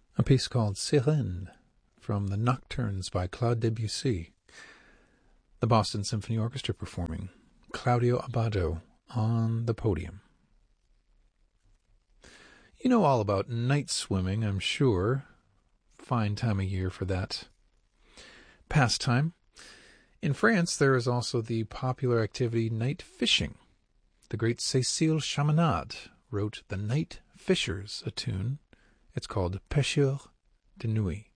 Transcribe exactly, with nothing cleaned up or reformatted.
A piece called Sirène from the Nocturnes by Claude Debussy. The Boston Symphony Orchestra performing. Claudio Abbado on the podium. You know all about night swimming, I'm sure. Fine time of year for that pastime. In France, there is also the popular activity night fishing. The great Cécile Chaminade wrote The Night Fishers, a tune. It's called Pêcheurs de Nuit.